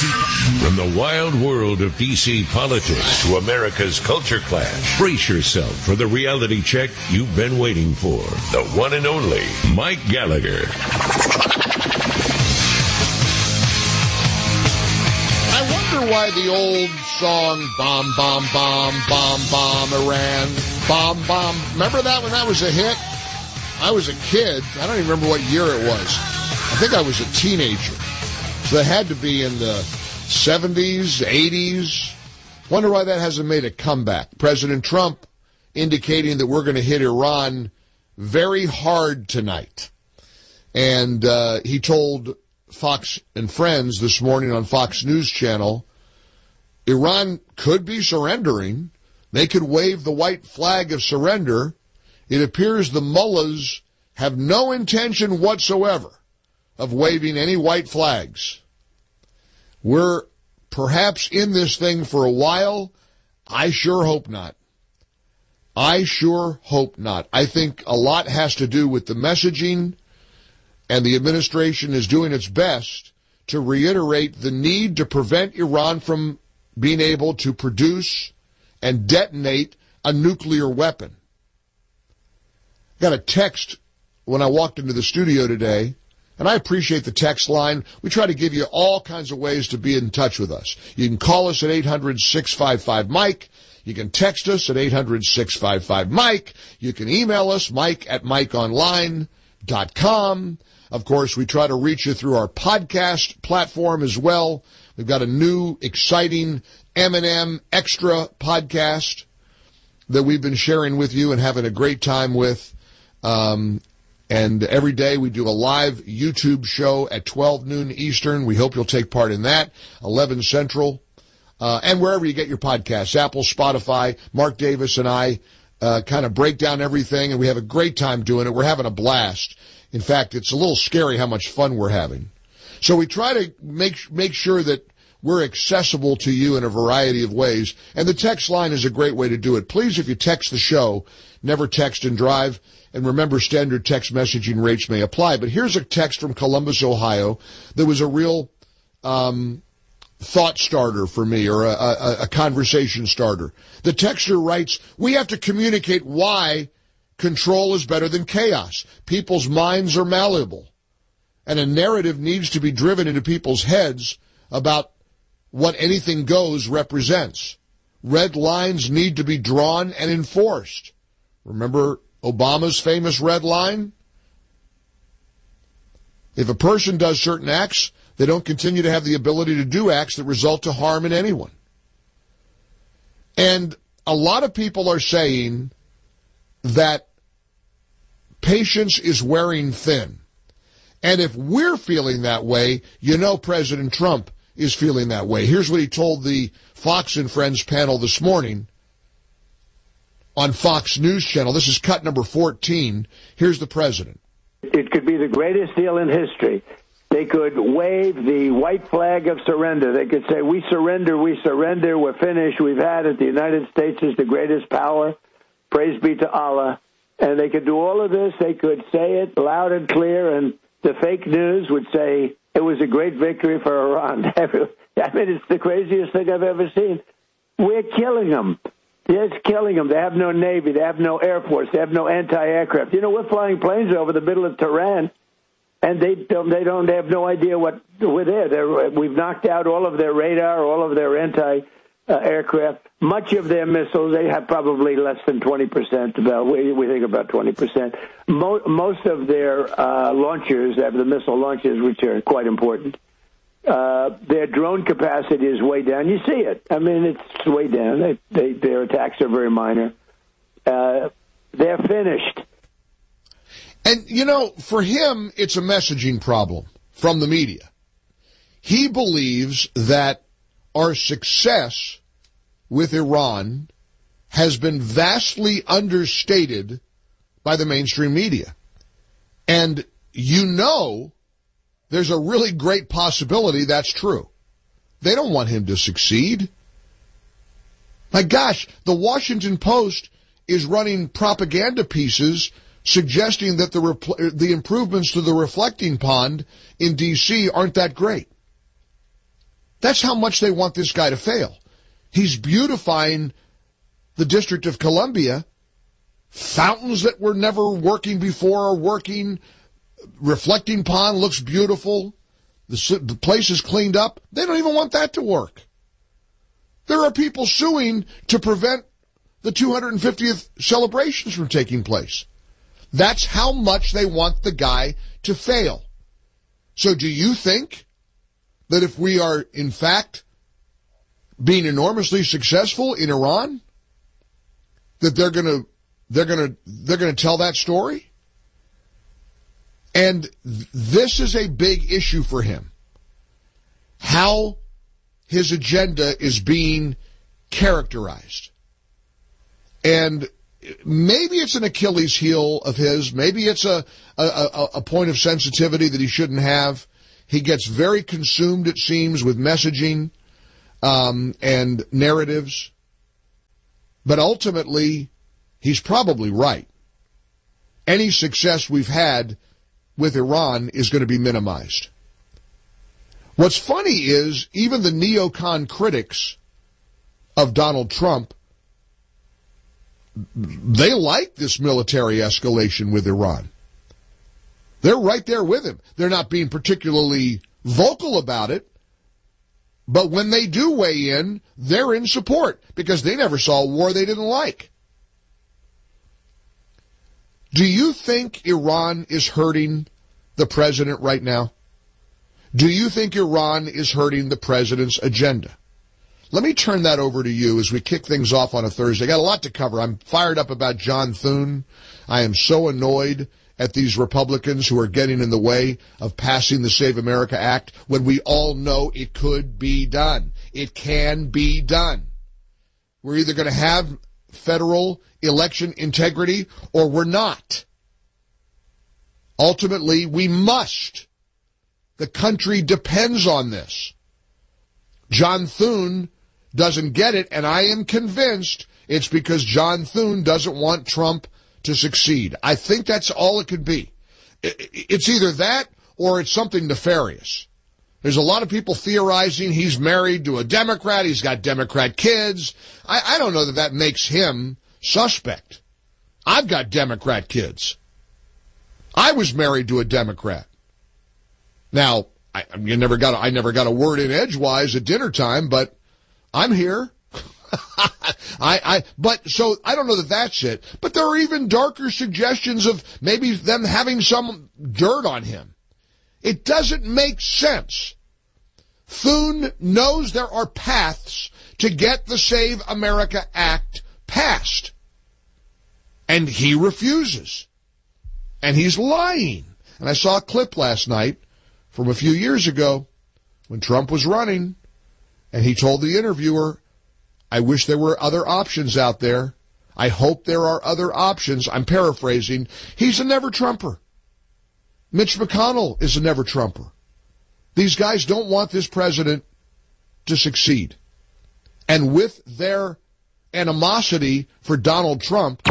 From the wild world of D.C. politics to America's culture clash, brace yourself for the reality check you've been waiting for. The one and only Mike Gallagher. I wonder why the old song, Bomb, Bomb, Bomb, Bomb, Bomb, Iran, Bomb, Bomb. Remember that when that was a hit? I was a kid. I don't even remember what year it was. I think I was a teenager. So that had to be in the 70s, 80s. Wonder why that hasn't made a comeback. President Trump indicating that we're going to hit Iran very hard tonight. And he told Fox and Friends this morning on Fox News Channel, Iran could be surrendering. They could wave the white flag of surrender. It appears the mullahs have no intention whatsoever of waving any white flags. We're perhaps in this thing for a while. I sure hope not. I sure hope not. I think a lot has to do with the messaging, and the administration is doing its best to reiterate the need to prevent Iran from being able to produce and detonate a nuclear weapon. Got a text when I walked into the studio today, and I appreciate the text line. We try to give you all kinds of ways to be in touch with us. You can call us at 800-655-MIKE. You can text us at 800-655-MIKE. You can email us, mike@mikeonline.com. Of course, we try to reach you through our podcast platform as well. We've got a new, exciting M&M Extra podcast that we've been sharing with you and having a great time with. And every day we do a live YouTube show at 12 noon Eastern. We hope you'll take part in that, 11 Central, and wherever you get your podcasts, Apple, Spotify. Mark Davis and I kind of break down everything, and we have a great time doing it. We're having a blast. In fact, it's a little scary how much fun we're having. So we try to make sure that we're accessible to you in a variety of ways, and the text line is a great way to do it. Please, if you text the show, never text and drive. And remember, standard text messaging rates may apply. But here's a text from Columbus, Ohio, that was a real thought starter for me, or a conversation starter. The texter writes, we have to communicate why control is better than chaos. People's minds are malleable, and a narrative needs to be driven into people's heads about what anything goes represents. Red lines need to be drawn and enforced. Remember Obama's famous red line? If a person does certain acts, they don't continue to have the ability to do acts that result to harm in anyone. And a lot of people are saying that patience is wearing thin. And if we're feeling that way, you know President Trump is feeling that way. Here's what he told the Fox and Friends panel this morning on Fox News Channel. This is cut number 14. Here's the president. It could be the greatest deal in history. They could wave the white flag of surrender. They could say, we surrender, we're finished, we've had it. The United States is the greatest power. Praise be to Allah. And they could do all of this. They could say it loud and clear, and the fake news would say it was a great victory for Iran. I mean, it's the craziest thing I've ever seen. We're killing them. It's killing them. They have no Navy. They have no Air Force. They have no anti-aircraft. You know, we're flying planes over the middle of Tehran, and they have no idea what we're there. We've knocked out all of their radar, all of their anti-aircraft. Much of their missiles, they have probably less than 20%. We think about 20%. Most of their launchers, they have the missile launchers, which are quite important. Their drone capacity is way down. You see it. I mean, it's way down. Their attacks are very minor. They're finished. And, you know, for him, it's a messaging problem from the media. He believes that our success with Iran has been vastly understated by the mainstream media. And you know there's a really great possibility that's true. They don't want him to succeed. My gosh, the Washington Post is running propaganda pieces suggesting that the improvements to the reflecting pond in D.C. aren't that great. That's how much they want this guy to fail. He's beautifying the District of Columbia. Fountains that were never working before are working. Reflecting pond looks beautiful. The place is cleaned up. They don't even want that to work. There are people suing to prevent the 250th celebrations from taking place. That's how much they want the guy to fail. So do you think that if we are, in fact, being enormously successful in Iran, that they're going to tell that story? And this is a big issue for him. How his agenda is being characterized. And maybe it's an Achilles heel of his. Maybe it's a point of sensitivity that he shouldn't have. He gets very consumed, it seems, with messaging and narratives. But ultimately, he's probably right. Any success we've had with Iran is going to be minimized. What's funny is even the neocon critics of Donald Trump, they like this military escalation with Iran. They're right there with him. They're not being particularly vocal about it, but when they do weigh in, they're in support because they never saw a war they didn't like. Do you think Iran is hurting the president right now? Do you think Iran is hurting the president's agenda? Let me turn that over to you as we kick things off on a Thursday. I got a lot to cover. I'm fired up about John Thune. I am so annoyed at these Republicans who are getting in the way of passing the Save America Act when we all know it could be done. It can be done. We're either going to have federal election integrity or we're not. Ultimately, we must. The country depends on this. John Thune doesn't get it, and I am convinced it's because John Thune doesn't want Trump to succeed. I think that's all it could be. It's either that or it's something nefarious. There's a lot of people theorizing he's married to a Democrat, he's got Democrat kids. I don't know that that makes him suspect. I've got Democrat kids. I was married to a Democrat. Now, I never got a word in edgewise at dinner time, but I'm here. So I don't know that that's it. But there are even darker suggestions of maybe them having some dirt on him. It doesn't make sense. Thune knows there are paths to get the Save America Act passed. And he refuses. And he's lying. And I saw a clip last night from a few years ago when Trump was running, and he told the interviewer, I wish there were other options out there. I hope there are other options. I'm paraphrasing. He's a never-Trumper. Mitch McConnell is a never-Trumper. These guys don't want this president to succeed. And with their animosity for Donald Trump,